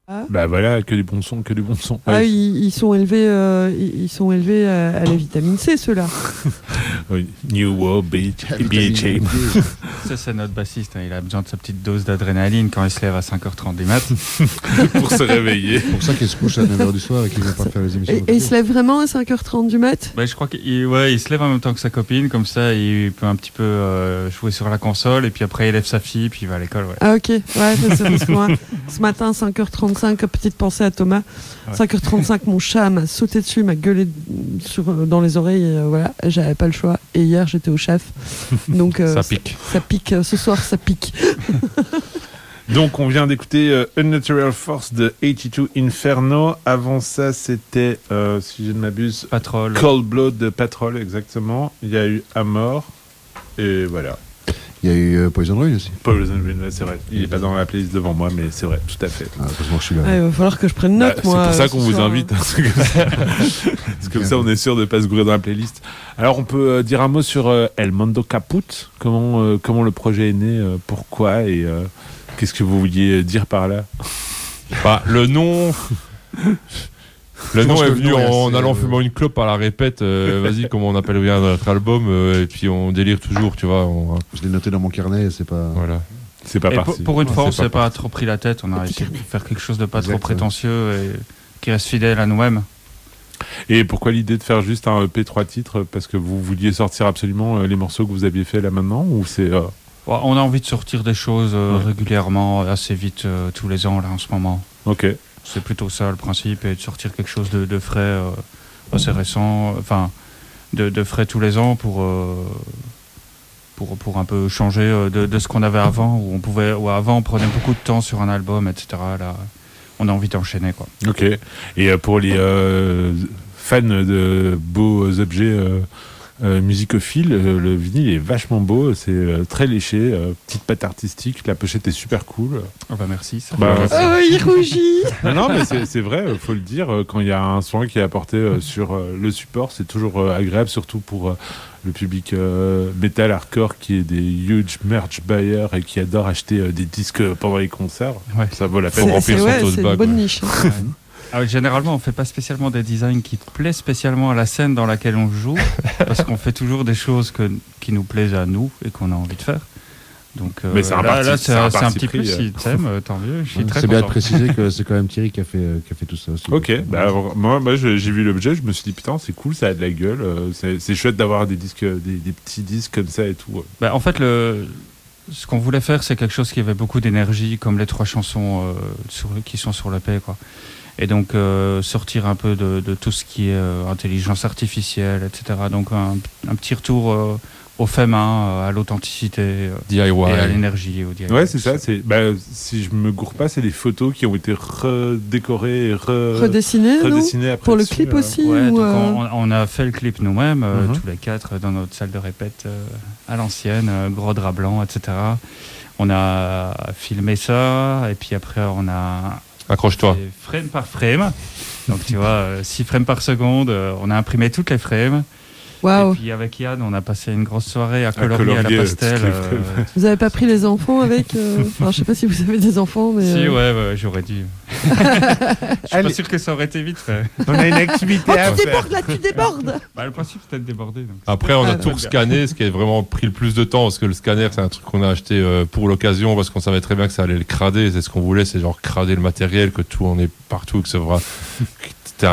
Ah. Bah voilà, que du bon son, que du bon son. Ah, ils sont élevés, ils sont élevés à la vitamine C, ceux-là. Oui. New World BHA. Ça, c'est notre bassiste. Hein. Il a besoin de sa petite dose d'adrénaline quand il se lève à 5h30 du mat. Pour se réveiller. C'est pour ça qu'il se couche à 9h du soir et qu'il ne vient pas faire les émissions. Et il se lève vraiment à 5h30 du mat? Je crois qu'il il se lève en même temps que sa copine. Comme ça, il peut un petit peu jouer sur la console. Et puis après, il lève sa fille. Puis il va à l'école. Ouais. Ah, ok. Ouais, c'est parce que moi, ce matin, 5h35, petite pensée à Thomas. Ouais. 5h35, mon chat m'a sauté dessus, m'a gueulé dans les oreilles. Et, voilà, j'avais pas le choix. Et hier, j'étais au chef. Donc, ça pique. Ça pique. Ce soir, ça pique. Donc, on vient d'écouter Unnatural Force de 82 Inferno. Avant ça, c'était, si je ne m'abuse, Patrol. Cold Blood de Patrol, exactement. Il y a eu Amor. Et voilà. Il y a eu Poison Ruin aussi. Poison Ruin, c'est vrai. Il n'est pas dans la playlist devant moi, mais c'est vrai, tout à fait. Ah, heureusement que je suis là. Il va falloir que je prenne note, moi. C'est pour ça qu'on vous soir. invite. C'est comme ça, on est sûr de ne pas se gourer dans la playlist. Alors, on peut dire un mot sur El Mondo Caput. Comment le projet est né, pourquoi et qu'est-ce que vous vouliez dire par là? Le nom... Le nom est venu en allant assez, fumer une clope à la répète. Vas-y, comment on appelle bien notre album et puis on délire toujours, tu vois. Je l'ai noté dans mon carnet, c'est pas... Voilà. C'est pas Et parti. pour une fois, on c'est s'est pas pas trop pris la tête. On a réussi à faire quelque chose de pas trop Exactement. prétentieux et qui reste fidèle à nous-mêmes. Et pourquoi l'idée de faire juste un EP 3 titres? Parce que vous vouliez sortir absolument les morceaux que vous aviez fait là maintenant? Ou c'est... On a envie de sortir des choses régulièrement, assez vite, tous les ans, là, en ce moment. Ok. C'est plutôt ça le principe, et de sortir quelque chose de frais, assez récent, enfin, de frais tous les ans pour un peu changer de ce qu'on avait avant, où avant on prenait beaucoup de temps sur un album, etc. Là, on a envie d'enchaîner, quoi. Ok. Et pour les fans de beaux objets musicophiles, le vinyle est vachement beau, c'est très léché, petite patte artistique, la pochette est super cool. Oh bah merci. Ça Oh, il rougit. Non, mais c'est vrai, faut le dire, quand il y a un soin qui est apporté sur le support, c'est toujours agréable, surtout pour le public metal hardcore qui est des huge merch buyers et qui adore acheter des disques pendant les concerts. Ouais. Ça vaut la peine. remplir son tote c'est bag, une bonne ouais. niche. Hein. Généralement, on fait pas spécialement des designs qui plaisent spécialement à la scène dans laquelle on joue, parce qu'on fait toujours des choses qui nous plaisent à nous et qu'on a envie de faire. Donc, mais c'est un c'est un petit pris, plus. Si t'aimes, tant mieux. Je suis très C'est bien de content. préciser que c'est quand même Thierry qui a fait tout ça aussi. Ok, alors, moi j'ai vu l'objet, je me suis dit putain c'est cool, ça a de la gueule, c'est chouette d'avoir des disques, des petits disques comme ça et tout. En fait, ce qu'on voulait faire, c'est quelque chose qui avait beaucoup d'énergie, comme les 3 chansons qui sont sur l'EP, quoi. Et donc sortir un peu de tout ce qui est intelligence artificielle, etc. Donc un petit retour au fait main, à l'authenticité DIY. et à l'énergie. Au DIY. Ouais, c'est ça. Si je me gourre pas, c'est des photos qui ont été redécorées et Redessiné, non? redessinées après. Pour le dessus, clip aussi Ouais, ou, donc on a fait le clip nous-mêmes, Mhm. tous les 4, dans notre salle de répète à l'ancienne, gros drap blanc, etc. On a filmé ça, et puis après on a Accroche-toi. fait frame par frame. Donc tu vois, 6 frames par seconde, on a imprimé toutes les frames. Waouh. Et puis avec Yann, on a passé une grosse soirée à colorier à la colorier, pastel. toutes les frames. Vous avez pas pris les enfants avec Enfin, je sais pas si vous avez des enfants, mais. Si, ouais, j'aurais dû. Je suis Allez. pas sûr que ça aurait été vite fait. On a une activité Oh, à tu faire. débordes là, tu débordes. Le principe, c'était de déborder. Donc. Après, on a Ah, tout scanné, ce qui a vraiment pris le plus de temps, parce que le scanner, c'est un truc qu'on a acheté pour l'occasion, parce qu'on savait très bien que ça allait le crader. C'est ce qu'on voulait, c'est genre crader le matériel, que tout en est partout, que c'est vrai. T'as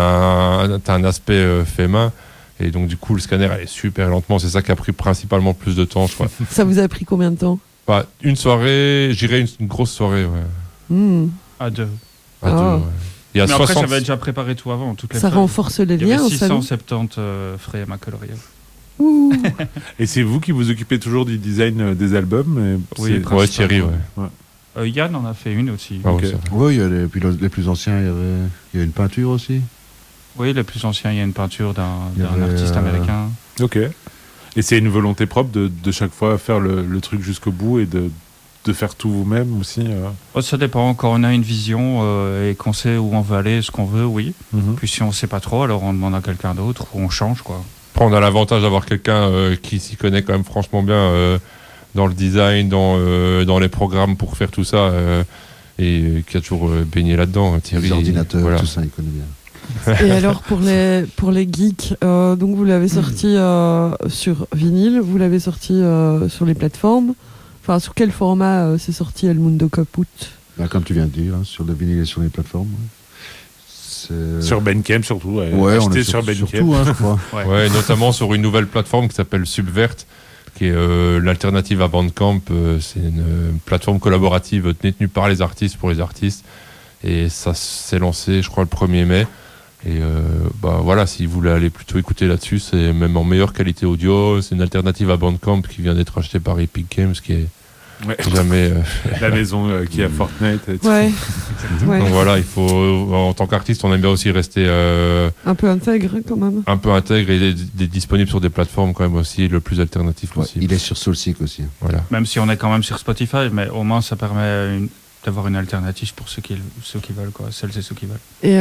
un aspect fait main. Et donc, du coup, le scanner allait super lentement. C'est ça qui a pris principalement plus de temps, je crois. Ça vous a pris combien de temps? Une soirée, j'irais une grosse soirée, ouais. À 2. À deux, Ah. ouais. Il y a Mais après, 60... j'avais déjà préparé tout avant. Toutes les Ça frames. renforce les Il y liens avait au salon. 670 frames à colorier. Ouh. Et c'est vous qui vous occupez toujours du design des albums? Oui, c'est- Ouais, Thierry, ouais. Yann en a fait une aussi. Ah, Ok. ouais, c'est vrai. Oui, il y a puis les plus anciens, il y a une peinture aussi. Oui, les plus anciens, il y a une peinture Il y d'un avait, artiste américain. Ok. Et c'est une volonté propre de chaque fois faire le truc jusqu'au bout et de faire tout vous-même aussi. Ça dépend. Quand on a une vision et qu'on sait où on veut aller, ce qu'on veut, oui. Mhm. Puis si on sait pas trop, alors on demande à quelqu'un d'autre ou on change, quoi. Après, on a l'avantage d'avoir quelqu'un qui s'y connaît quand même franchement bien dans le design, dans les programmes pour faire tout ça. et qui a toujours baigné là-dedans. Thierry, Les ordinateurs, voilà. tout ça, il connaît bien. Et alors pour les geeks, donc vous l'avez sorti sur vinyle, vous l'avez sorti sur les plateformes. Enfin, sur quel format c'est sorti El Mundo Caput? Bah, comme tu viens de dire, hein, sur le vinyle et sur les plateformes. Ouais. Sur Bandcamp surtout. Ouais, on Acheté est sur Bandcamp. surtout, hein, je crois. Ouais, notamment sur une nouvelle plateforme qui s'appelle Subvert, qui est l'alternative à Bandcamp. C'est une plateforme collaborative détenue par les artistes pour les artistes. Et ça s'est lancé, je crois, le 1er mai. Et bah voilà, si vous voulez aller plutôt écouter là-dessus, c'est même en meilleure qualité audio. C'est une alternative à Bandcamp qui vient d'être achetée par Epic Games, qui est jamais. La maison qui a Fortnite. Et tout. Ouais. Ouais. Donc voilà, il faut, en tant qu'artiste, on aime bien aussi rester Un peu intègre quand même. un peu intègre et disponible sur des plateformes quand même aussi le plus alternatif Ouais, possible. il est sur Soulseek aussi. Voilà. Même si on est quand même sur Spotify, mais au moins ça permet d'avoir une alternative pour ceux qui veulent, quoi, celles et ceux qui veulent. Et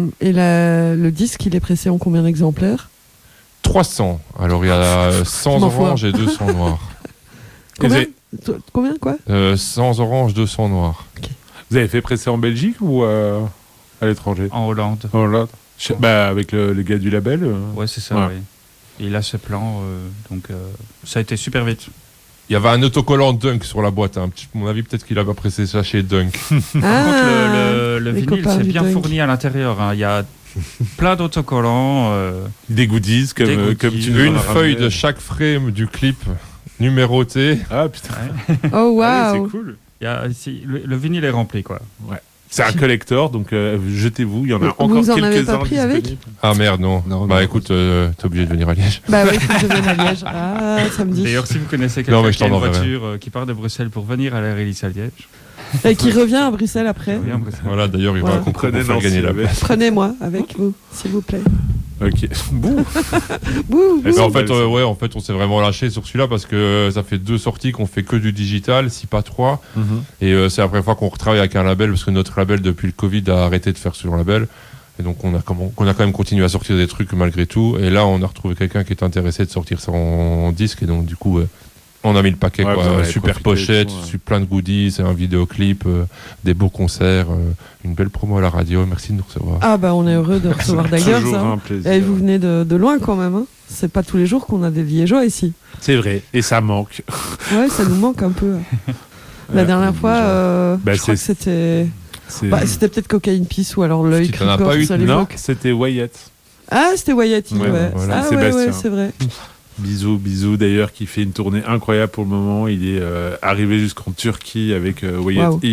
le disque, il est pressé en combien d'exemplaires? 300. Alors il y a 100 m'en fous. oranges et 200 noirs. Combien? Combien quoi? 100 oranges, 200 noirs. Vous avez fait presser en Belgique ou à l'étranger? En Hollande. En Hollande. Bah, avec les gars du label. Ouais, c'est ça, Ouais. oui. Et là, ce plan, donc ça a été super vite. Il y avait un autocollant Dunk sur la boîte. Hein. À mon avis, peut-être qu'il a pas pressé ça chez Dunk. Par contre, le les vinyle, copains c'est du bien Dunk. fourni à l'intérieur. Hein. Il y a plein d'autocollants. Des goodies comme, Des goodies. comme tu nous en Une as feuille ramené. de chaque frame du clip numéroté. Ah putain. Oh Allez, waouh! c'est cool. Il y a, le vinyle est rempli, quoi. C'est un collector, donc jetez-vous. Il y en a Vous encore en avez quelques-uns pas pris avec disponibles. Ah merde, non. Non, Bah non. écoute, t'es obligé de venir à Liège. Bah oui, faut que je vienne à Liège. Ah, samedi. D'ailleurs, si vous connaissez Non, quelqu'un mais je qui a une t'en enverrai. voiture qui part de Bruxelles pour venir à la Release à Liège, Et qui revient à Bruxelles après. revient à Bruxelles. Voilà, d'ailleurs, il va Voilà. un concours pour Prenez faire Nancy gagner la avec. place. Prenez-moi avec vous, s'il vous plaît. Ok. Bouh. Bouh, Et bouh. ça, En fait, en fait, on s'est vraiment lâché sur celui-là parce que ça fait 2 sorties qu'on fait que du digital, si pas 3. Et c'est la première fois qu'on retravaille avec un label parce que notre label, depuis le Covid, a arrêté de faire sur le label. Et donc, on a quand même continué à sortir des trucs malgré tout. Et là, on a retrouvé quelqu'un qui est intéressé de sortir ça en disque. Et donc, du coup, on a mis le paquet. Ouais, Quoi. vous en avez Super profité, pochette, tout, ouais. plein de goodies, un vidéoclip, des beaux concerts, une belle promo à la radio. Merci de nous recevoir. Ah bah on est heureux de recevoir Daggers. Toujours Hein. un plaisir. Et vous venez de loin quand même. Hein. C'est pas tous les jours qu'on a des Liégeois ici. C'est vrai. Et ça manque. Ouais, ça nous manque un peu. La dernière fois, Bah, je crois que c'est- c'était... C'est- Bah, c'était peut-être Cocaine Peace ou alors l'œil Qui t'en a Creeper, pas eu, ça, à Non, l'époque. c'était Wyatt. Ah, c'était Wyatt, Ouais, ouais. voilà. Ah ouais, Sébastien. ouais, c'est vrai. Bisous d'ailleurs, qui fait une tournée incroyable pour le moment. Il est arrivé jusqu'en Turquie avec Wyatt. Waouh.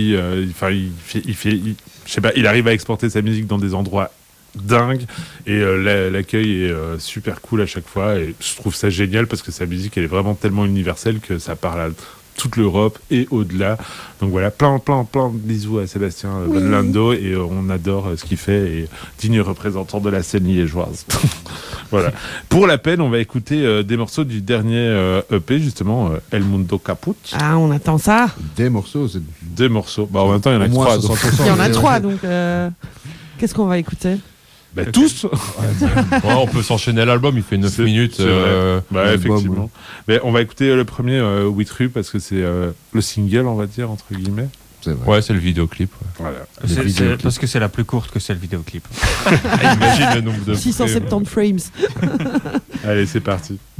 Je sais pas, il arrive à exporter sa musique dans des endroits dingues et l'accueil est super cool à chaque fois. Et je trouve ça génial parce que sa musique elle est vraiment tellement universelle que ça parle à toute l'Europe et au-delà. Donc voilà, plein de bisous à Sébastien Oui. Van Lando et on adore ce qu'il fait et digne représentant de la scène liégeoise. Voilà. Pour la peine, on va écouter des morceaux du dernier EP, justement, El Mundo Caput. Ah, on attend ça. Des morceaux, c'est Deux morceaux. Bah, en même temps, il y en a au que moins trois. donc- 60%. Il y en a mais- 3, donc qu'est-ce qu'on va écouter? Bah, tous. Ouais, on peut s'enchaîner l'album, il fait 9 C'est- minutes. c'est vrai. Bah, l'album, effectivement. Mais on va écouter le premier, Witru, parce que c'est le single, on va dire, entre guillemets. C'est vrai. Ouais, c'est le vidéoclip. Ouais. Voilà. Le C'est vidéoclip. parce que c'est la plus courte que c'est le vidéoclip. Imagine le nombre de 670 frames. Allez, c'est parti.